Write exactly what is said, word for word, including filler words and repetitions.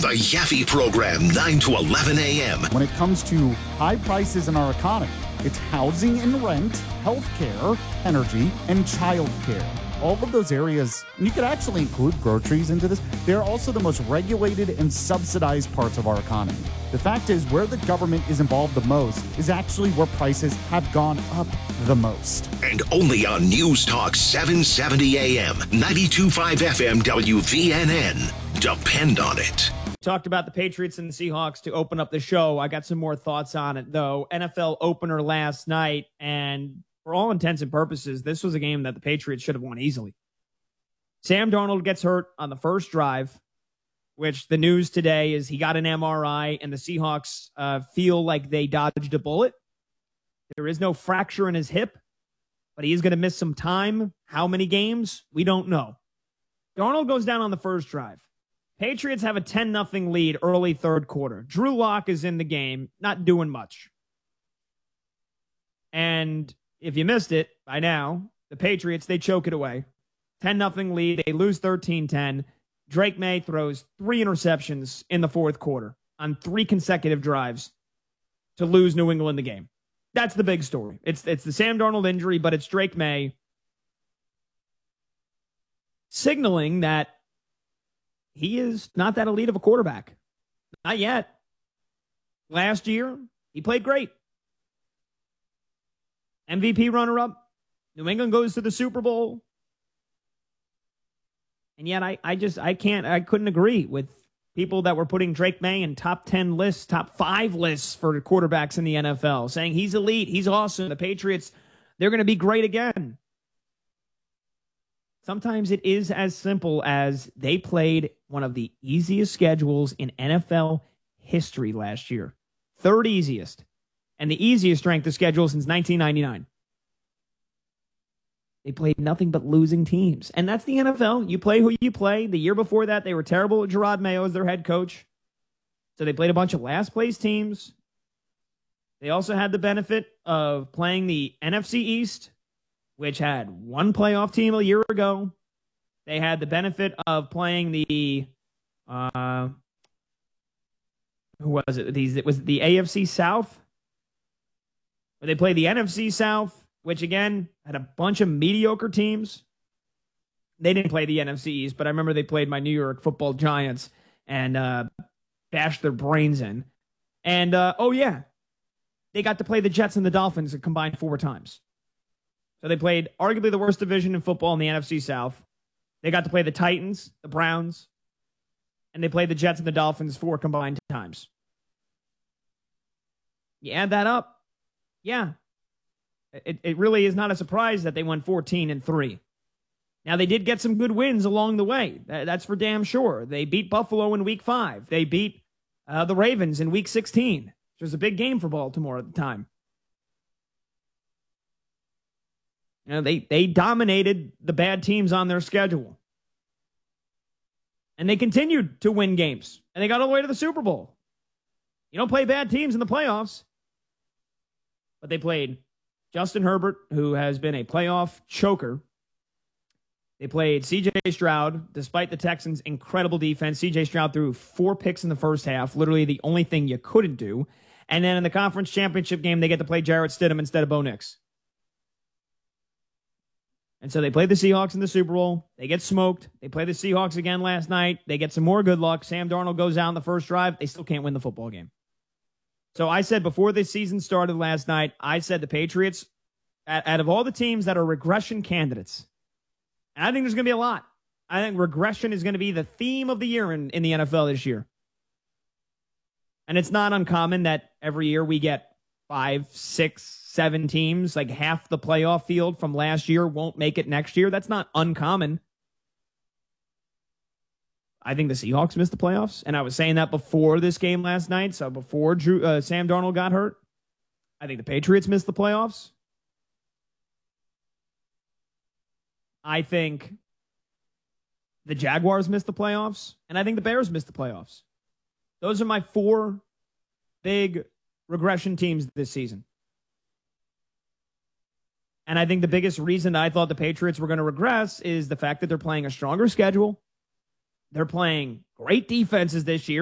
The Yaffe Program, nine to eleven a.m. When it comes to high prices in our economy, it's housing and rent, healthcare, energy, and childcare. All of those areas, and you could actually include groceries into this, they're also the most regulated and subsidized parts of our economy. The fact is, where the government is involved the most is actually where prices have gone up the most. And only on News Talk seven seventy a.m., ninety-two point five F M W V N N. Depend on it. Talked about the Patriots and the Seahawks to open up the show. I got some more thoughts on it, though. N F L opener last night, and for all intents and purposes, this was a game that the Patriots should have won easily. Sam Darnold gets hurt on the first drive, which the news today is he got an M R I, and the Seahawks uh, feel like they dodged a bullet. There is no fracture in his hip, but he is going to miss some time. How many games? We don't know. Darnold goes down on the first drive. Patriots have a ten nothing lead early third quarter. Drew Lock is in the game, not doing much. And if you missed it by now, the Patriots, they choke it away. ten nothing lead. They lose thirteen ten. Drake May throws three interceptions in the fourth quarter on three consecutive drives to lose New England the game. That's the big story. It's, it's the Sam Darnold injury, but it's Drake May signaling that he is not that elite of a quarterback. Not yet. Last year, he played great. M V P runner-up. New England goes to the Super Bowl. And yet, I, I just, I can't, I couldn't agree with people that were putting Drake May in top ten lists, top five lists for quarterbacks in the N F L, saying he's elite, he's awesome. The Patriots, they're going to be great again. Sometimes it is as simple as they played one of the easiest schedules in N F L history last year. Third easiest. And the easiest strength of schedule since nineteen ninety-nine. They played nothing but losing teams. And that's the N F L. You play who you play. The year before that, they were terrible with Gerard Mayo as their head coach. So they played a bunch of last-place teams. They also had the benefit of playing the N F C East, which had one playoff team a year ago. They had the benefit of playing the, uh, who was it? These it was the A F C South. Where they played the N F C South, which again had a bunch of mediocre teams. They didn't play the N F C East, but I remember they played my New York Football Giants and uh, bashed their brains in. And uh, oh yeah, they got to play the Jets and the Dolphins combined four times. So they played arguably the worst division in football in the N F C South. They got to play the Titans, the Browns, and they played the Jets and the Dolphins four combined times. You add that up, yeah. It, it really is not a surprise that they won fourteen and three. Now, they did get some good wins along the way. That's for damn sure. They beat Buffalo in week five. They beat uh, the Ravens in week sixteen, which was a big game for Baltimore at the time. You know, they, they dominated the bad teams on their schedule. And they continued to win games. And they got all the way to the Super Bowl. You don't play bad teams in the playoffs. But they played Justin Herbert, who has been a playoff choker. They played C J Stroud, despite the Texans' incredible defense. C J Stroud threw four picks in the first half, literally the only thing you couldn't do. And then in the conference championship game, they get to play Jarrett Stidham instead of Bo Nix. And so they play the Seahawks in the Super Bowl. They get smoked. They play the Seahawks again last night. They get some more good luck. Sam Darnold goes out in the first drive. They still can't win the football game. So I said before this season started last night, I said the Patriots, out of all the teams that are regression candidates, and I think there's going to be a lot. I think regression is going to be the theme of the year in, in the N F L this year. And it's not uncommon that every year we get five, six, seven teams, like half the playoff field from last year won't make it next year. That's not uncommon. I think the Seahawks missed the playoffs, and I was saying that before this game last night, so before Drew, uh, Sam Darnold got hurt. I think the Patriots missed the playoffs. I think the Jaguars missed the playoffs, and I think the Bears missed the playoffs. Those are my four big regression teams this season. And I think the biggest reason I thought the Patriots were going to regress is the fact that they're playing a stronger schedule. They're playing great defenses this year.